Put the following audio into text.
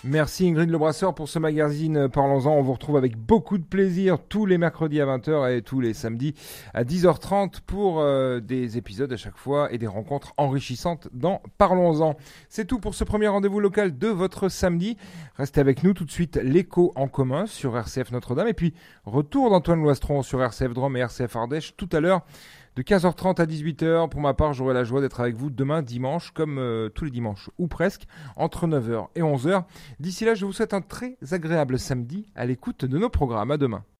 Merci Ingrid Lebrasseur pour ce magazine Parlons-en. On vous retrouve avec beaucoup de plaisir tous les mercredis à 20h et tous les samedis à 10h30 pour des épisodes à chaque fois et des rencontres enrichissantes dans Parlons-en. C'est tout pour ce premier rendez-vous local de votre samedi. Restez avec nous tout de suite, l'écho en commun sur RCF Notre-Dame et puis retour d'Antoine Loistron sur RCF Drôme et RCF Ardèche tout à l'heure. De 15h30 à 18h, pour ma part, j'aurai la joie d'être avec vous demain dimanche, comme tous les dimanches, ou presque, entre 9h et 11h. D'ici là, je vous souhaite un très agréable samedi à l'écoute de nos programmes. À demain.